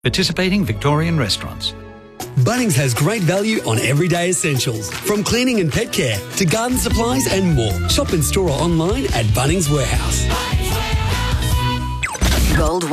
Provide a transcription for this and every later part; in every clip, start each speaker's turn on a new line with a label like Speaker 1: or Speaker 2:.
Speaker 1: Participating Victorian restaurants.
Speaker 2: Bunnings has great value on everyday essentials, from cleaning and pet care to garden supplies and more. Shop in store or online at Bunnings Warehouse.
Speaker 3: Gold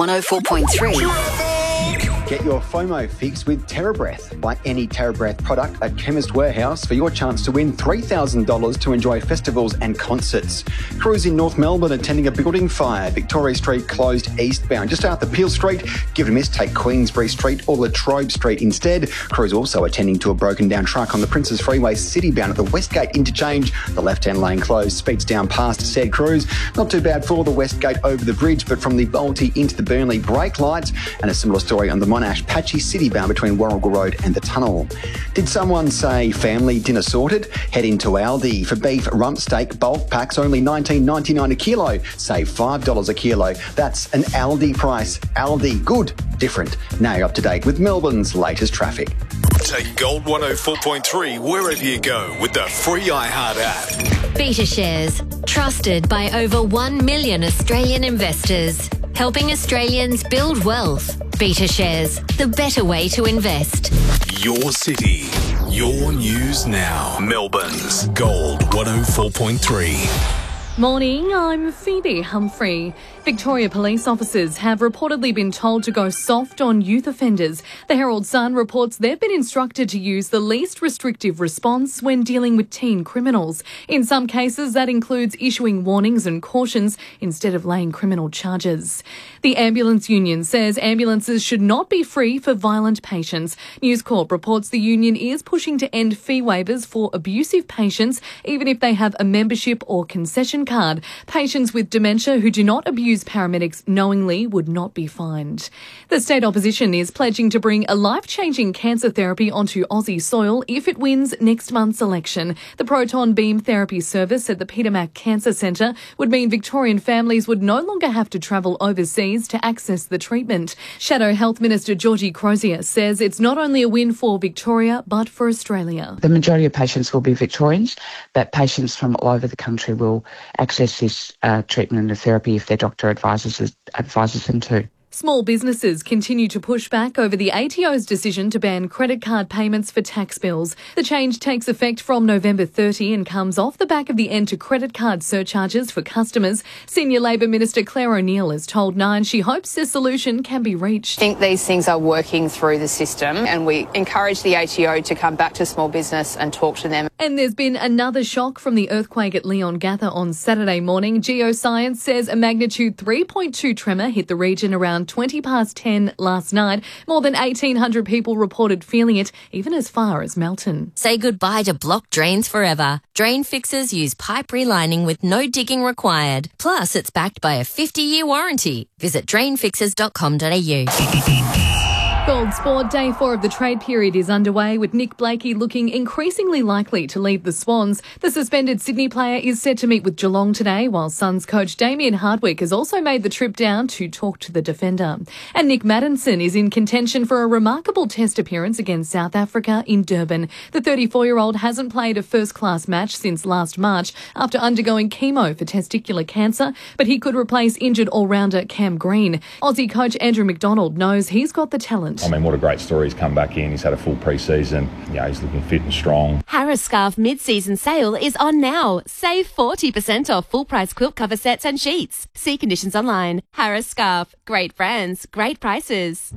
Speaker 3: 104.3.
Speaker 4: Get your FOMO fix with TerraBreath. Buy any TerraBreath product at Chemist Warehouse for your chance to win $3,000 to enjoy festivals and concerts. Crews in North Melbourne attending a building fire. Victoria Street closed eastbound. Just after Peel Street, give it a miss, take Queensbury Street or Latrobe Street instead. Crews also attending to a broken down truck on the Princes Freeway citybound at the Westgate interchange. The left-hand lane closed, speeds down past said crews. Not too bad for the Westgate over the bridge, but from the Balti into the Burnley brake lights. And a similar story on the Monash patchy citybound between Warrigal Road and the tunnel. Did someone say family dinner sorted? Head into Aldi for beef rump steak bulk packs, only $19.99 a kilo. Save $5 a kilo. That's an Aldi price. Aldi, good, different. Now you're up to date with Melbourne's latest traffic.
Speaker 5: Take Gold 104.3 wherever you go with the free iHeart app.
Speaker 6: Beta Shares, trusted by over 1 million Australian investors, helping Australians build wealth. Beta Shares, the better way to invest.
Speaker 5: Your city, your news now. Melbourne's Gold 104.3.
Speaker 7: Morning, I'm Phoebe Humphrey. Victoria police officers have reportedly been told to go soft on youth offenders. The Herald Sun reports they've been instructed to use the least restrictive response when dealing with teen criminals. In some cases, that includes issuing warnings and cautions instead of laying criminal charges. The Ambulance Union says ambulances should not be free for violent patients. News Corp reports the union is pushing to end fee waivers for abusive patients, even if they have a membership or concession card. Patients with dementia who do not abuse paramedics knowingly would not be fined. The state opposition is pledging to bring a life-changing cancer therapy onto Aussie soil if it wins next month's election. The proton beam therapy service at the Peter Mac Cancer Centre would mean Victorian families would no longer have to travel overseas to access the treatment. Shadow Health Minister Georgie Crozier says it's not only a win for Victoria but for Australia.
Speaker 8: The majority of patients will be Victorians, but patients from all over the country will access this treatment and therapy if their doctor advises them to.
Speaker 7: Small businesses continue to push back over the ATO's decision to ban credit card payments for tax bills. The change takes effect from November 30 and comes off the back of the end to credit card surcharges for customers. Senior Labor Minister Claire O'Neill has told Nine she hopes a solution can be reached.
Speaker 9: I think these things are working through the system and we encourage the ATO to come back to small business and talk to them.
Speaker 7: And there's been another shock from the earthquake at Leongatha on Saturday morning. Geoscience says a magnitude 3.2 tremor hit the region around 20 past 10 last night. More than 1,800 people reported feeling it, even as far as Melton.
Speaker 6: Say goodbye to blocked drains forever. Drain fixers use pipe relining with no digging required. Plus, it's backed by a 50-year warranty. Visit drainfixers.com.au.
Speaker 7: Gold Sport Day 4 of the trade period is underway, with Nick Blakey looking increasingly likely to leave the Swans. The suspended Sydney player is set to meet with Geelong today, while Suns coach Damien Hardwick has also made the trip down to talk to the defender. And Nick Maddinson is in contention for a remarkable test appearance against South Africa in Durban. The 34-year-old hasn't played a first-class match since last March after undergoing chemo for testicular cancer, but he could replace injured all-rounder Cam Green. Aussie coach Andrew McDonald knows he's got the talent.
Speaker 10: I mean, what a great story. He's come back in. He's had a full pre-season. He's looking fit and strong.
Speaker 11: Harris Scarf mid-season sale is on now. Save 40% off full-price quilt cover sets and sheets. See conditions online. Harris Scarf. Great brands, great prices.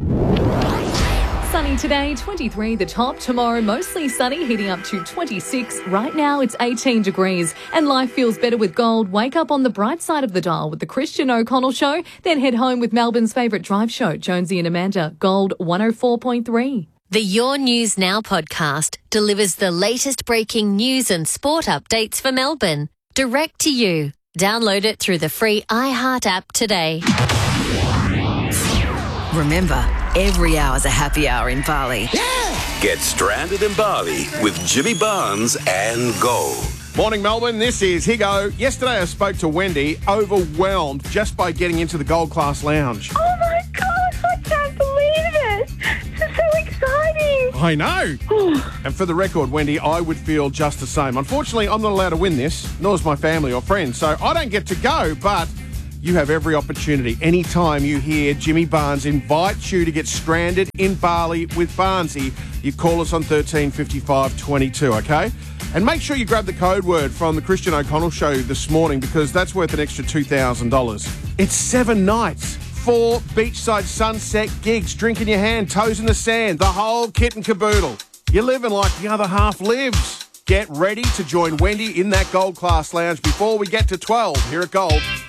Speaker 7: Sunny today, 23 the top. Tomorrow, mostly sunny, heating up to 26. Right now, it's 18 degrees. And life feels better with gold. Wake up on the bright side of the dial with the Christian O'Connell Show. Then head home with Melbourne's favourite drive show, Jonesy and Amanda. Gold 104.3.
Speaker 6: The Your News Now podcast delivers the latest breaking news and sport updates for Melbourne, direct to you. Download it through the free iHeart app today.
Speaker 3: Remember, every hour's a happy hour in Bali.
Speaker 5: Yeah! Get stranded in Bali with Jimmy Barnes and Gold.
Speaker 12: Morning, Melbourne. This is Higo. Yesterday I spoke to Wendy, overwhelmed just by getting into the Gold Class Lounge.
Speaker 13: Oh my gosh, I can't believe it. This is so exciting.
Speaker 12: I know. And for the record, Wendy, I would feel just the same. Unfortunately, I'm not allowed to win this, nor is my family or friends, so I don't get to go, but you have every opportunity. Anytime you hear Jimmy Barnes invites you to get stranded in Bali with Barnesy, you call us on 1355 22, okay? And make sure you grab the code word from the Christian O'Connell show this morning, because that's worth an extra $2,000. It's 7 nights, 4 beachside sunset gigs, drink in your hand, toes in the sand, the whole kit and caboodle. You're living like the other half lives. Get ready to join Wendy in that Gold Class Lounge before we get to 12 here at Gold.